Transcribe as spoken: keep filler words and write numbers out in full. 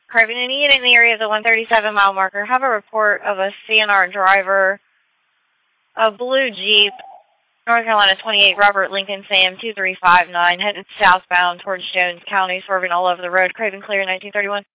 Craven, any unit in the area of the one thirty-seven mile marker, have a report of a C N R driver, a blue Jeep, North Carolina twenty-eight, Robert Lincoln Sam two three five nine, headed southbound towards Jones County, swerving all over the road. Craven clear, nineteen thirty-one.